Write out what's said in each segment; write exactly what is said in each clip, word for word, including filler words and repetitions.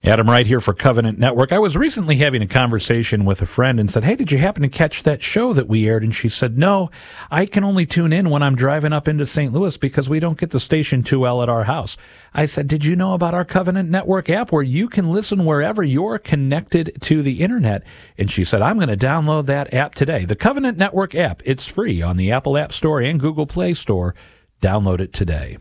Adam Wright here for Covenant Network. I was recently having a conversation with a friend and said, hey, did you happen to catch that show that we aired? And she said, no, I can only tune in when I'm driving up into Saint Louis because we don't get the station too well at our house. I said, did you know about our Covenant Network app where you can listen wherever you're connected to the internet? And she said, I'm going to download that app today. The Covenant Network app, it's free on the Apple App Store and Google Play Store. Download it today.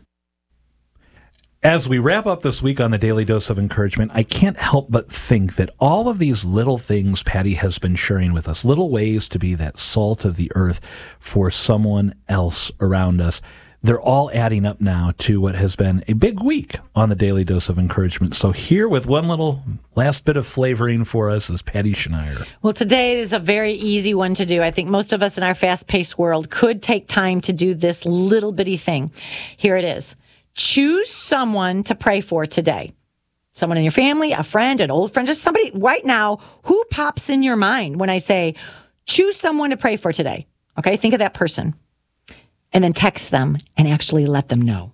As we wrap up this week on the Daily Dose of Encouragement, I can't help but think that all of these little things Patty has been sharing with us, little ways to be that salt of the earth for someone else around us, they're all adding up now to what has been a big week on the Daily Dose of Encouragement. So here with one little last bit of flavoring for us is Patty Schneier. Well, today is a very easy one to do. I think most of us in our fast-paced world could take time to do this little bitty thing. Here it is. Choose someone to pray for today. Someone in your family, a friend, an old friend, just somebody right now. Who pops in your mind when I say, choose someone to pray for today? Okay, think of that person. And then text them and actually let them know.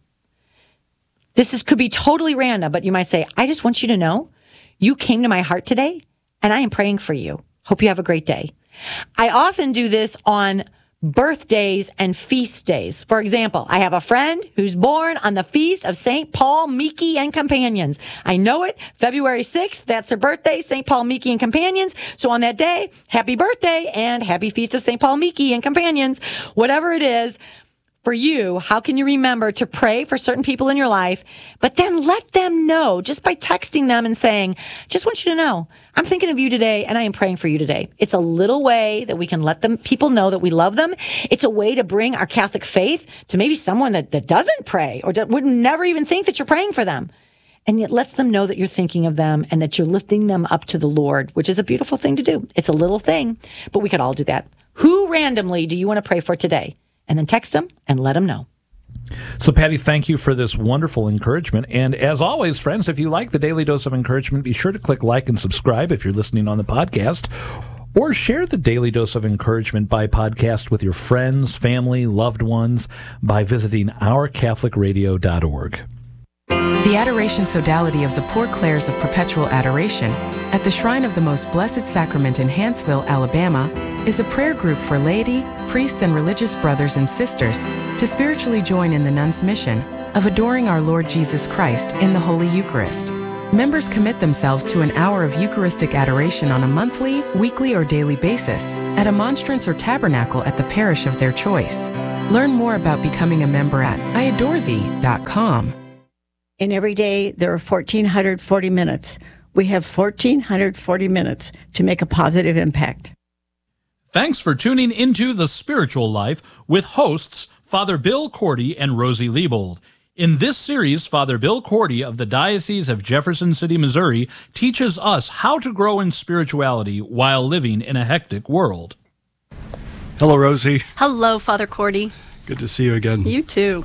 This is could be totally random, but you might say, I just want you to know you came to my heart today and I am praying for you. Hope you have a great day. I often do this on birthdays and feast days. For example, I have a friend who's born on the feast of Saint Paul, Miki, and Companions. I know it. February sixth, that's her birthday, Saint Paul, Miki, and Companions. So on that day, happy birthday and happy feast of Saint Paul, Miki, and Companions. Whatever it is, for you, how can you remember to pray for certain people in your life, but then let them know just by texting them and saying, just want you to know, I'm thinking of you today and I am praying for you today. It's a little way that we can let them people know that we love them. It's a way to bring our Catholic faith to maybe someone that, that doesn't pray or that would never even think that you're praying for them. And it lets them know that you're thinking of them and that you're lifting them up to the Lord, which is a beautiful thing to do. It's a little thing, but we could all do that. Who randomly do you want to pray for today? And then text them and let them know. So, Patty, thank you for this wonderful encouragement. And as always, friends, if you like the Daily Dose of Encouragement, be sure to click like and subscribe if you're listening on the podcast. Or share the Daily Dose of Encouragement by podcast with your friends, family, loved ones by visiting our catholic radio dot org. The Adoration Sodality of the Poor Clares of Perpetual Adoration at the Shrine of the Most Blessed Sacrament in Hanceville, Alabama, is a prayer group for laity, priests, and religious brothers and sisters to spiritually join in the nuns' mission of adoring our Lord Jesus Christ in the Holy Eucharist. Members commit themselves to an hour of Eucharistic adoration on a monthly, weekly, or daily basis at a monstrance or tabernacle at the parish of their choice. Learn more about becoming a member at I adore thee dot com. And every day there are one thousand four hundred forty minutes. We have one thousand four hundred forty minutes to make a positive impact. Thanks for tuning into The Spiritual Life with hosts Father Bill Cordy and Rosie Liebold. In this series, Father Bill Cordy of the Diocese of Jefferson City, Missouri, teaches us how to grow in spirituality while living in a hectic world. Hello, Rosie. Hello, Father Cordy. Good to see you again. You too.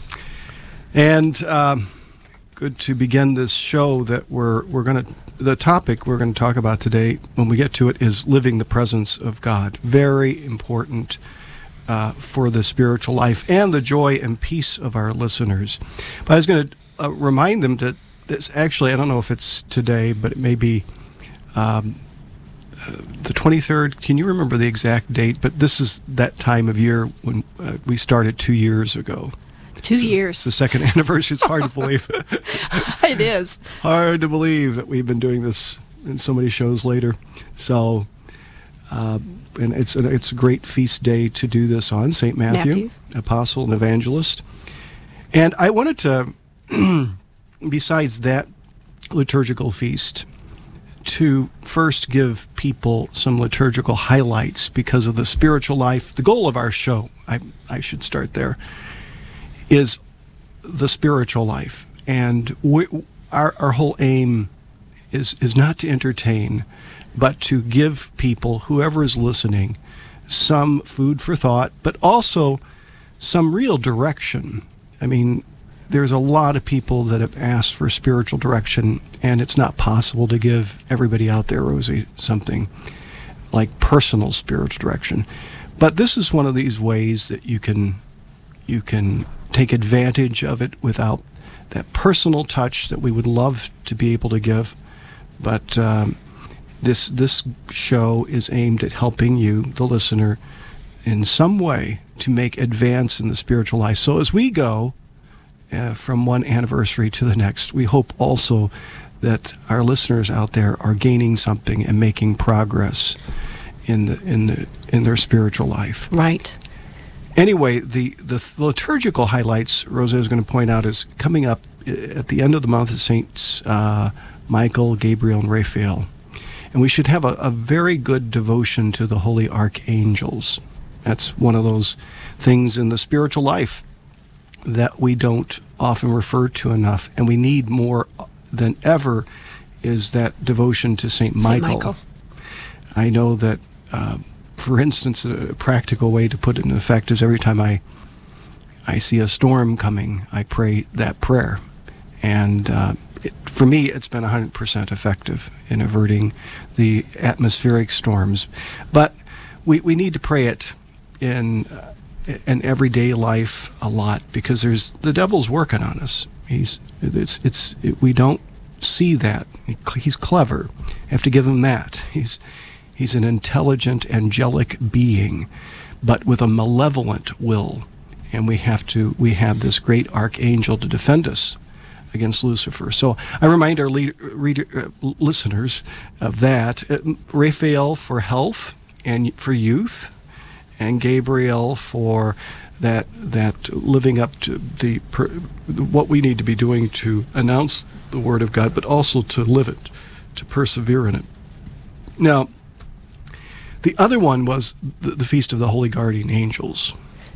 And um, good to begin this show that we're we're going to, the topic we're going to talk about today, when we get to it, is living the presence of God. Very important uh, for the spiritual life and the joy and peace of our listeners. But I was going to uh, remind them that this actually, I don't know if it's today, but it may be um, uh, the twenty-third. Can you remember the exact date? But this is that time of year when uh, we started two years ago. Two so years. It's the second anniversary. It's hard to believe. It is. Hard to believe that we've been doing this in so many shows later. So, uh, and it's a, it's a great feast day to do this on, Saint Matthew, Matthews. Apostle and Evangelist. And I wanted to, besides that liturgical feast, to first give people some liturgical highlights because of the spiritual life. The goal of our show, I, I should start there, is the spiritual life. And we, our our whole aim is is not to entertain, but to give people, whoever is listening, some food for thought, but also some real direction. I mean, there's a lot of people that have asked for spiritual direction, and it's not possible to give everybody out there, Rosie, something like personal spiritual direction. But this is one of these ways that you can you can take advantage of it without that personal touch that we would love to be able to give, But um, this this show is aimed at helping you, the listener, in some way to make advance in the spiritual life. So as we go uh, from one anniversary to the next, we hope also that our listeners out there are gaining something and making progress in the in the in their spiritual life. Right. Anyway, the the liturgical highlights Rosa is going to point out is coming up at the end of the month of Saints uh, Michael, Gabriel, and Raphael, and we should have a, a very good devotion to the holy archangels. That's one of those things in the spiritual life that we don't often refer to enough, and we need more than ever is that devotion to Saint Michael. Michael. I know that, uh, for instance, a practical way to put it in effect is every time I I see a storm coming, I pray that prayer. And uh, it, for me, it's been one hundred percent effective in averting the atmospheric storms. But we, we need to pray it in uh, in everyday life a lot, because there's the devil's working on us. He's it's it's it, we don't see that. He's clever. I have to give him that. He's he's an intelligent, angelic being, but with a malevolent will, and we have to we have this great archangel to defend us against Lucifer. So I remind our lead, reader, uh, listeners of that. Uh, Raphael for health and for youth, and Gabriel for that that living up to the per, what we need to be doing to announce the Word of God, but also to live it, to persevere in it. Now, the other one was the, the Feast of the Holy Guardian Angels,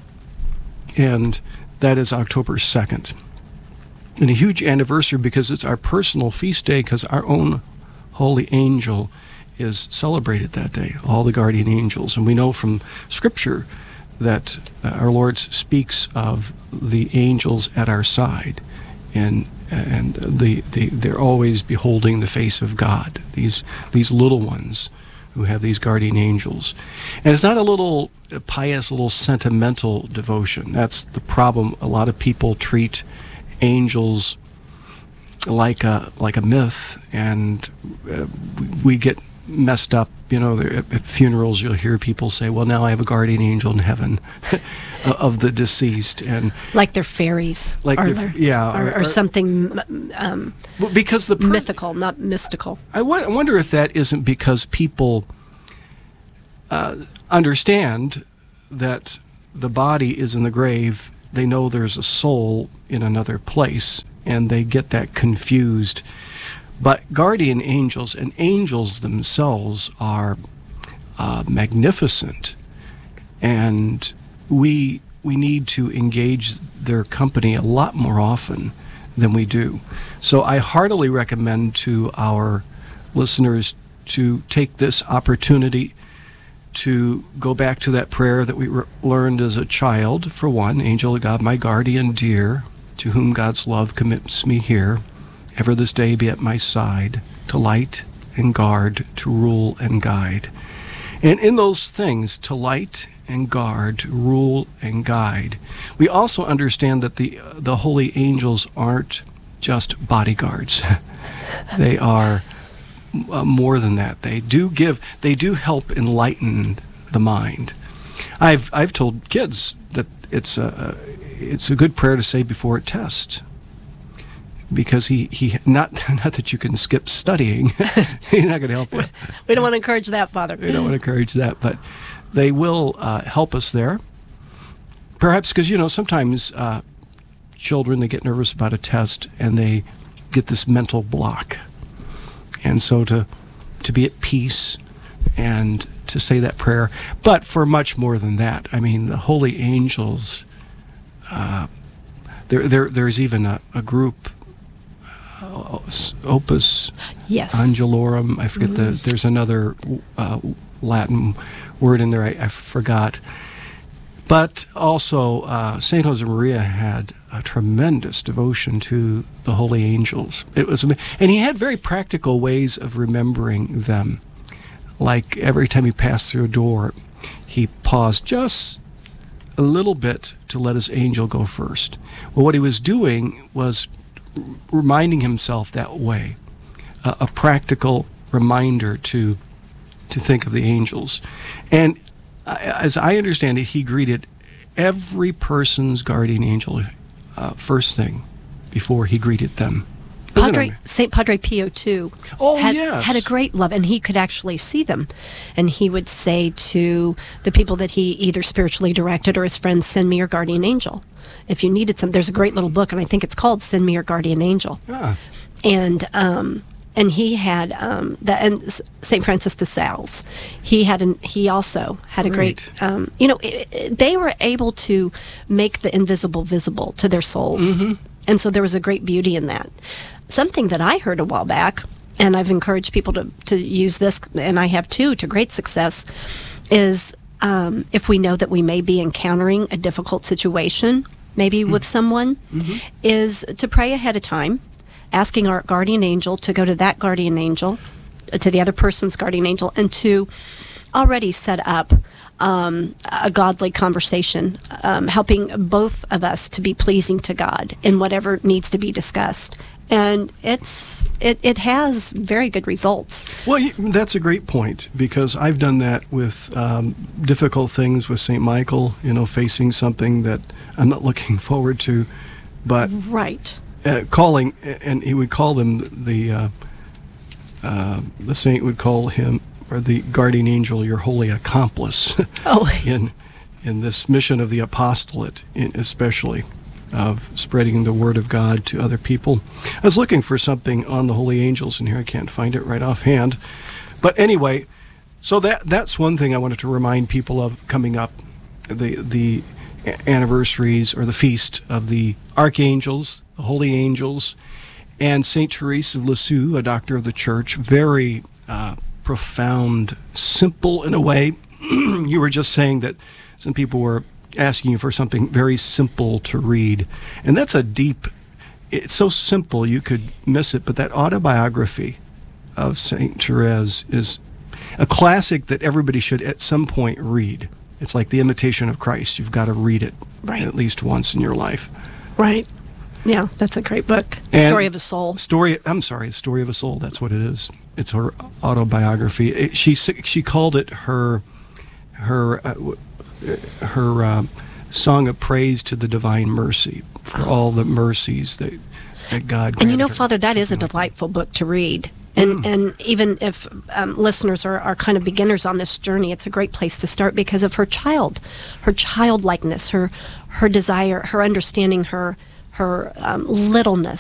and that is October second. And a huge anniversary because it's our personal feast day, because our own holy angel is celebrated that day, all the guardian angels. And we know from Scripture that uh, our Lord speaks of the angels at our side, and and the, the they're always beholding the face of God, these these little ones who have these guardian angels. And it's not a little pious, little sentimental devotion. That's the problem. A lot of people treat angels like a like a myth, and uh, we get messed up. You know, at funerals you'll hear people say, well, now I have a guardian angel in heaven of the deceased, and like they're fairies, like or, they're, yeah, or, or, or something um, because the per- mythical, not mystical. I, w- I wonder if that isn't because people uh, understand that the body is in the grave. They know there's a soul in another place, and they get that confused. But guardian angels and angels themselves are uh, magnificent, and we we need to engage their company a lot more often than we do. So I heartily recommend to our listeners to take this opportunity to go back to that prayer that we re- learned as a child. For one, angel of God, my guardian dear, to whom God's love commits me here, ever this day be at my side, to light and guard, to rule and guide. And in those things, to light and guard, to rule and guide, we also understand that the uh, the holy angels aren't just bodyguards. They are uh, more than that. They do give, they do help enlighten the mind. I've I've told kids that it's a it's a good prayer to say before a test, because he, he not not that you can skip studying. He's not going to help you. We don't want to encourage that, Father. We don't want to encourage that, but they will uh, help us there. Perhaps because, you know, sometimes uh, children, they get nervous about a test and they get this mental block. And so to to be at peace and to say that prayer. But for much more than that, I mean, the holy angels, uh, there, there there's even a, a group, uh, Opus Yes. Angelorum. I forget Mm-hmm. the, there's another uh, Latin word in there, I, I forgot. But also, uh, Saint Josemaria had a tremendous devotion to the holy angels. It was, and he had very practical ways of remembering them. Like every time he passed through a door, he paused just a little bit to let his angel go first. Well, what he was doing was reminding himself that way a, a practical reminder to to think of the angels. And uh, as I understand it, he greeted every person's guardian angel uh, first thing before he greeted them. Isn't Padre it? Saint Padre Pio too. Oh, had, yes. had a great love, and he could actually see them, and he would say to the people that he either spiritually directed or his friends, "Send me your guardian angel." If you needed some, there's a great little book, and I think it's called "Send Me Your Guardian Angel." Ah. And um, and he had um, that, and Saint Francis de Sales. He had an he also had a great. Right. Um, you know, it, it, they were able to make the invisible visible to their souls, Mm-hmm. and so there was a great beauty in that. Something that I heard a while back, and I've encouraged people to to use this, and I have too, to great success, is um, if we know that we may be encountering a difficult situation, maybe with someone, is to pray ahead of time, asking our guardian angel to go to that guardian angel, uh, to the other person's guardian angel, and to already set up um, a godly conversation, um, helping both of us to be pleasing to God in whatever needs to be discussed. And it's it, it has very good results. Well, y- that's a great point, because I've done that with um, difficult things with Saint Michael, you know, facing something that I'm not looking forward to, but Right. uh, calling, and he would call them the, uh, uh, the saint would call him, or the guardian angel, your holy accomplice Oh, in in this mission of the apostolate, in, especially of spreading the word of God to other people. I was looking for something on the holy angels in here. I can't find it right offhand. But anyway, so that that's one thing I wanted to remind people of coming up, the the anniversaries or the feast of the archangels, the holy angels, and Saint Therese of Lisieux, a doctor of the church, very uh, profound, simple in a way. You were just saying that some people were asking you for something very simple to read. And that's a deep, it's so simple you could miss it, but that autobiography of Saint Therese is a classic that everybody should at some point read. It's like The Imitation of Christ. You've got to read it Right. at least once in your life. right. Yeah, that's a great book. And Story of a Soul. Story, I'm sorry, Story of a Soul, that's what it is. It's her autobiography. It, she she called it her her uh, w- uh, her uh, song of praise to the divine mercy for all the mercies that that God And you know, granted her. Father, that is a delightful book to read. And and even if um, listeners are, are kind of beginners on this journey, it's a great place to start because of her child, her childlikeness, her her desire, her understanding, her her um, littleness,